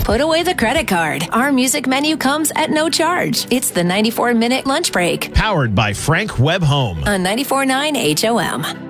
Put away the credit card. Our music menu comes at no charge. It's the 94-minute lunch break Powered by Frank Webb Home. on 94.9 HOM.